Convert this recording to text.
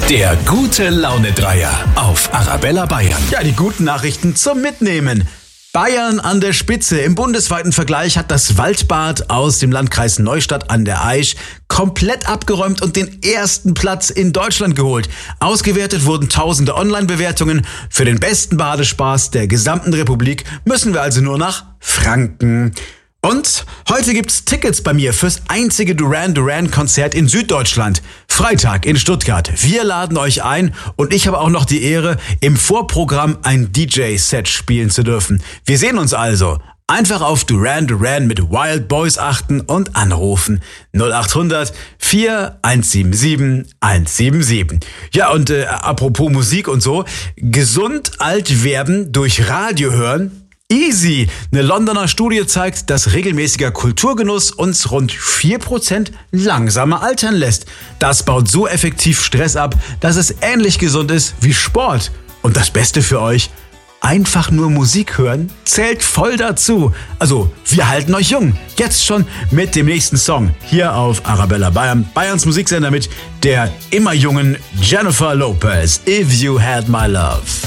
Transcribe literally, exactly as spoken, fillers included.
Der Gute-Laune-Dreier auf Arabella Bayern. Ja, die guten Nachrichten zum Mitnehmen. Bayern an der Spitze. Im bundesweiten Vergleich hat das Waldbad aus dem Landkreis Neustadt an der Aisch komplett abgeräumt und den ersten Platz in Deutschland geholt. Ausgewertet wurden tausende Online-Bewertungen. Für den besten Badespaß der gesamten Republik müssen wir also nur nach Franken. Und heute gibt's Tickets bei mir fürs einzige Duran Duran Konzert in Süddeutschland. Freitag in Stuttgart. Wir laden euch ein und ich habe auch noch die Ehre, im Vorprogramm ein D J-Set spielen zu dürfen. Wir sehen uns also. Einfach auf Duran Duran mit Wild Boys achten und anrufen. null acht hundert vier eins sieben sieben eins sieben sieben. Ja, und äh, apropos Musik und so. Gesund alt werden durch Radio hören? Easy! Eine Londoner Studie zeigt, dass regelmäßiger Kulturgenuss uns rund vier Prozent langsamer altern lässt. Das baut so effektiv Stress ab, dass es ähnlich gesund ist wie Sport. Und das Beste für euch: einfach nur Musik hören zählt voll dazu. Also, wir halten euch jung. Jetzt schon mit dem nächsten Song. Hier auf Arabella Bayern, Bayerns Musiksender mit der immer jungen Jennifer Lopez. If You Had My Love.